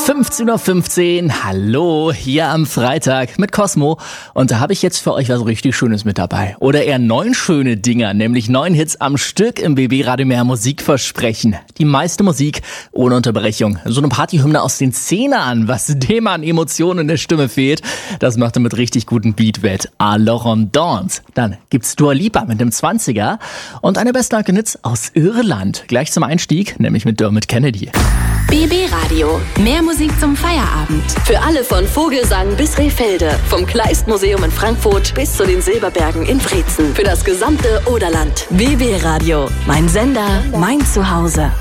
15:15 Uhr, hallo, hier am Freitag mit Cosmo. Und da habe ich jetzt für euch was richtig Schönes mit dabei. Oder eher 9 schöne Dinger, nämlich 9 Hits am Stück im BB Radio Mehr Musikversprechen. Die meiste Musik ohne Unterbrechung. So eine Partyhymne aus den 10ern, was dem an Emotionen in der Stimme fehlt. Das macht er mit richtig guten Beat wett. Alors on danse. Dann gibt's Dua Lipa mit dem 20er und eine Best-Hits aus Irland. Gleich zum Einstieg, nämlich mit Dermot Kennedy. BB Radio. Mehr Musik zum Feierabend. Für alle von Vogelsang bis Rehfelde. Vom Kleistmuseum in Frankfurt bis zu den Silberbergen in Wrezen. Für das gesamte Oderland. BB Radio. Mein Sender, mein Zuhause.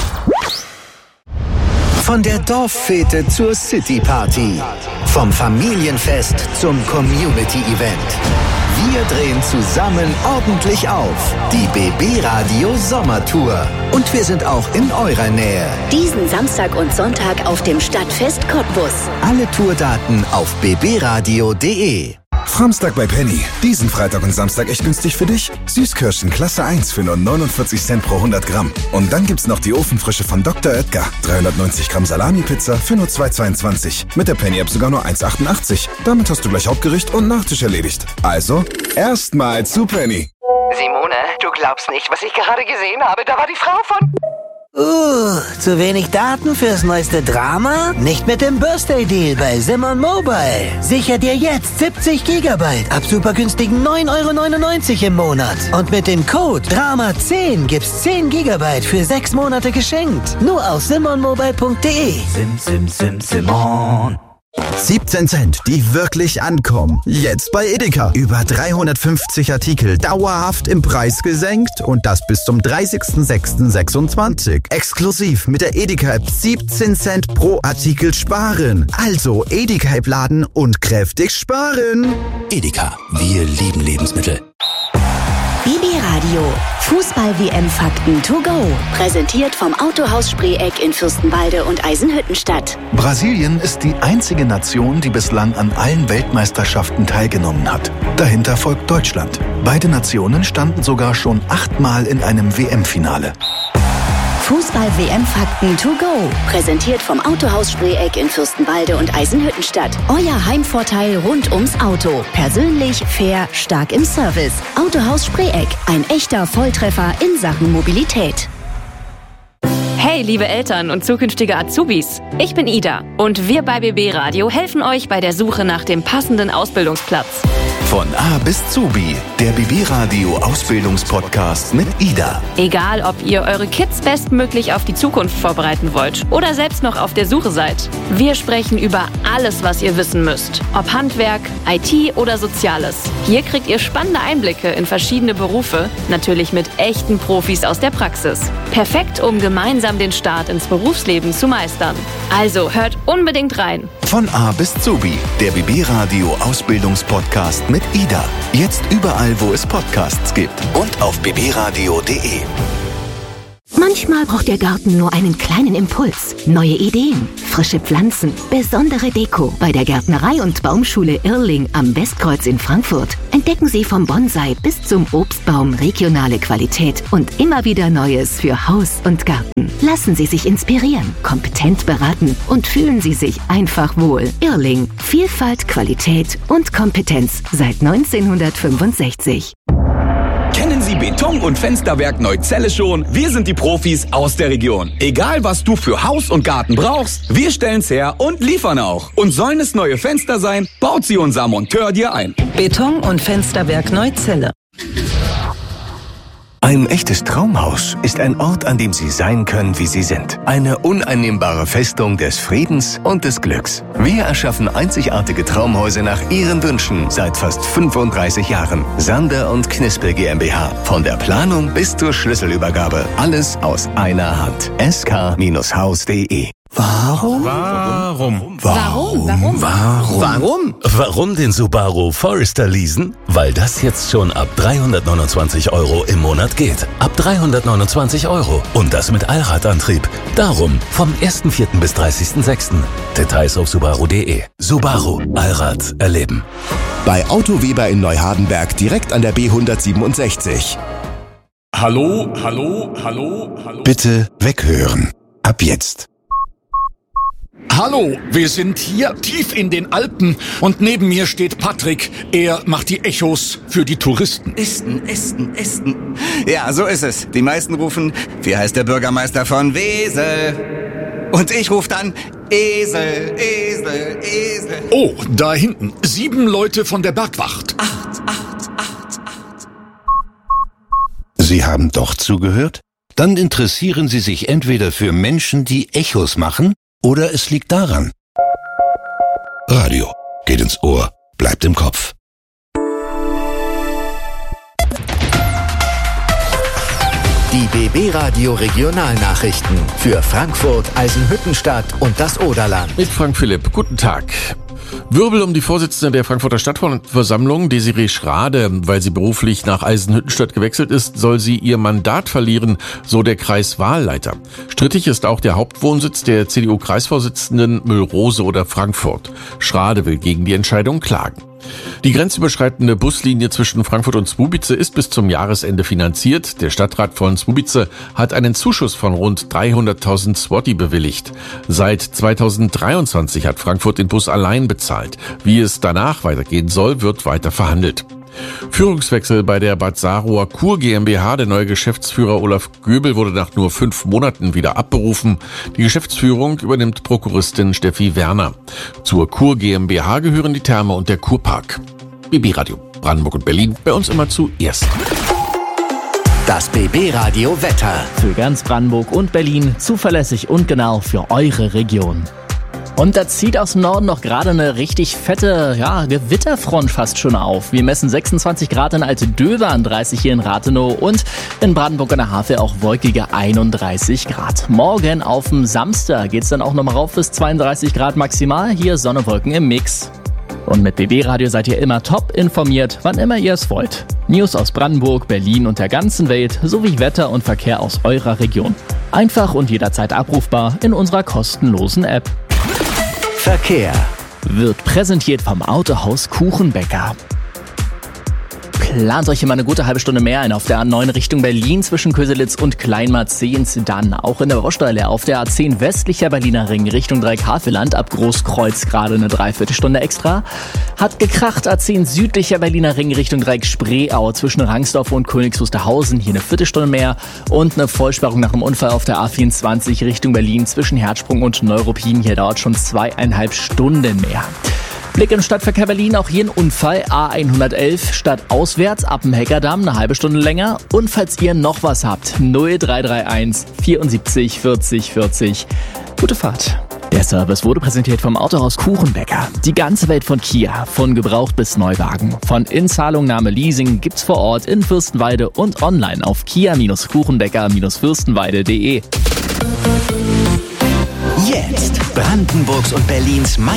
Von der Dorffete zur Cityparty. Vom Familienfest zum Community-Event. Wir drehen zusammen ordentlich auf. Die BB Radio Sommertour. Und wir sind auch in eurer Nähe. Diesen Samstag und Sonntag auf dem Stadtfest Cottbus. Alle Tourdaten auf bbradio.de. Framstag bei Penny. Diesen Freitag und Samstag echt günstig für dich. Süßkirschen Klasse 1 für nur 49 Cent pro 100 Gramm. Und dann gibt's noch die Ofenfrische von Dr. Oetker. 390 Gramm Salami-Pizza für nur 2,22. Mit der Penny-App sogar nur 1,88. Damit hast du gleich Hauptgericht und Nachtisch erledigt. Also, erstmal zu Penny. Simone, du glaubst nicht, was ich gerade gesehen habe. Da war die Frau von... Zu wenig Daten fürs neueste Drama? Nicht mit dem Birthday Deal bei Simon Mobile. Sicher dir jetzt 70 GB ab super günstigen 9,99 € im Monat. Und mit dem Code DRAMA10 gibt's 10 GB für 6 Monate geschenkt. Nur auf simonmobile.de. Simon. 17 Cent, die wirklich ankommen. Jetzt bei Edeka. Über 350 Artikel dauerhaft im Preis gesenkt und das bis zum 30.06.26. Exklusiv mit der Edeka-App 17 Cent pro Artikel sparen. Also Edeka-App laden und kräftig sparen. Edeka, wir lieben Lebensmittel. BB Radio. Fußball-WM-Fakten to go. Präsentiert vom Autohaus Spreeck in Fürstenwalde und Eisenhüttenstadt. Brasilien ist die einzige Nation, die bislang an allen Weltmeisterschaften teilgenommen hat. Dahinter folgt Deutschland. Beide Nationen standen sogar schon 8-mal in einem WM-Finale. Fußball-WM-Fakten to go. Präsentiert vom Autohaus Spreeck in Fürstenwalde und Eisenhüttenstadt. Euer Heimvorteil rund ums Auto. Persönlich, fair, stark im Service. Autohaus Spreeck. Ein echter Volltreffer in Sachen Mobilität. Hey, liebe Eltern und zukünftige Azubis. Ich bin Ida und wir bei BB Radio helfen euch bei der Suche nach dem passenden Ausbildungsplatz. Von A bis Zubi, der BB Radio Ausbildungspodcast mit Ida. Egal, ob ihr eure Kids bestmöglich auf die Zukunft vorbereiten wollt oder selbst noch auf der Suche seid. Wir sprechen über alles, was ihr wissen müsst. Ob Handwerk, IT oder Soziales. Hier kriegt ihr spannende Einblicke in verschiedene Berufe, natürlich mit echten Profis aus der Praxis. Perfekt, um gemeinsam den Start ins Berufsleben zu meistern. Also hört unbedingt rein. Von A bis Zubi, der BB Radio Ausbildungspodcast mit Ida. Jetzt überall, wo es Podcasts gibt und auf bbradio.de. Manchmal braucht der Garten nur einen kleinen Impuls. Neue Ideen, frische Pflanzen, besondere Deko. Bei der Gärtnerei- und Baumschule Irling am Westkreuz in Frankfurt entdecken Sie vom Bonsai bis zum Obstbaum regionale Qualität und immer wieder Neues für Haus und Garten. Lassen Sie sich inspirieren, kompetent beraten und fühlen Sie sich einfach wohl. Irling. Vielfalt, Qualität und Kompetenz seit 1965. Kennen Sie Beton- und Fensterwerk Neuzelle schon? Wir sind die Profis aus der Region. Egal, was du für Haus und Garten brauchst, wir stellen's her und liefern auch. Und sollen es neue Fenster sein, baut sie unser Monteur dir ein. Beton- und Fensterwerk Neuzelle. Ein echtes Traumhaus ist ein Ort, an dem Sie sein können, wie Sie sind. Eine uneinnehmbare Festung des Friedens und des Glücks. Wir erschaffen einzigartige Traumhäuser nach Ihren Wünschen seit fast 35 Jahren. Sander und Knispel GmbH. Von der Planung bis zur Schlüsselübergabe. Alles aus einer Hand. sk-haus.de. Warum den Subaru Forester leasen? Weil das jetzt schon ab 329 € im Monat geht. Ab 329 €. Und das mit Allradantrieb. Darum vom 1.4. bis 30.6. Details auf subaru.de. Subaru. Allrad erleben. Bei Auto Weber in Neuhardenberg direkt an der B167. Hallo. Bitte weghören. Ab jetzt. Hallo, wir sind hier tief in den Alpen und neben mir steht Patrick. Er macht die Echos für die Touristen. Esten. Ja, so ist es. Die meisten rufen, wie heißt der Bürgermeister von Wesel? Und ich rufe dann, Esel. Oh, da hinten, 7 Leute von der Bergwacht. 8. Sie haben doch zugehört? Dann interessieren Sie sich entweder für Menschen, die Echos machen, oder es liegt daran. Radio geht ins Ohr, bleibt im Kopf. Die BB Radio Regionalnachrichten für Frankfurt, Eisenhüttenstadt und das Oderland. Mit Frank Philipp, guten Tag. Wirbel um die Vorsitzende der Frankfurter Stadtversammlung, Desiree Schrade. Weil sie beruflich nach Eisenhüttenstadt gewechselt ist, soll sie ihr Mandat verlieren, so der Kreiswahlleiter. Strittig ist auch der Hauptwohnsitz der CDU-Kreisvorsitzenden Müllrose oder Frankfurt. Schrade will gegen die Entscheidung klagen. Die grenzüberschreitende Buslinie zwischen Frankfurt und Słubice ist bis zum Jahresende finanziert. Der Stadtrat von Słubice hat einen Zuschuss von rund 300.000 Zloty bewilligt. Seit 2023 hat Frankfurt den Bus allein bezahlt. Wie es danach weitergehen soll, wird weiter verhandelt. Führungswechsel bei der Bad Sarower Kur GmbH. Der neue Geschäftsführer Olaf Göbel wurde nach nur 5 Monaten wieder abberufen. Die Geschäftsführung übernimmt Prokuristin Steffi Werner. Zur Kur GmbH gehören die Therme und der Kurpark. BB Radio Brandenburg und Berlin, bei uns immer zuerst. Das BB Radio Wetter. Für ganz Brandenburg und Berlin zuverlässig und genau für eure Region. Und da zieht aus dem Norden noch gerade eine richtig fette, Gewitterfront fast schon auf. Wir messen 26 Grad in Alte-Döbern, 30 hier in Rathenow und in Brandenburg an der Havel auch wolkige 31 Grad. Morgen auf dem Samstag geht's dann auch nochmal rauf bis 32 Grad maximal. Hier Sonne, Wolken im Mix. Und mit BB Radio seid ihr immer top informiert, wann immer ihr es wollt. News aus Brandenburg, Berlin und der ganzen Welt sowie Wetter und Verkehr aus eurer Region. Einfach und jederzeit abrufbar in unserer kostenlosen App. Verkehr wird präsentiert vom Autohaus Kuchenbäcker. Plant euch immer eine gute halbe Stunde mehr ein auf der A9 Richtung Berlin zwischen Köselitz und Kleinmarzehns. Dann auch in der Baustelle auf der A10 westlicher Berliner Ring Richtung Dreieckhavelland ab Großkreuz gerade eine Dreiviertelstunde extra. Hat gekracht A10 südlicher Berliner Ring Richtung Dreieck Spreeau zwischen Rangsdorf und Königs Wusterhausen. Hier eine Viertelstunde mehr und eine Vollsperrung nach dem Unfall auf der A24 Richtung Berlin zwischen Herzsprung und Neuruppin. Hier dauert schon 2,5 Stunden mehr. Blick im Stadtverkehr Berlin, auch hier ein Unfall, A111 stadtauswärts ab dem Heckerdamm, eine halbe Stunde länger. Und falls ihr noch was habt, 0331 74 40 40. Gute Fahrt. Der Service wurde präsentiert vom Autohaus Kuchenbäcker. Die ganze Welt von Kia, von Gebraucht bis Neuwagen. Von Inzahlungnahme Leasing gibt's vor Ort in Fürstenwalde und online auf kia-kuchenbäcker-fürstenwalde.de. Jetzt Brandenburgs und Berlins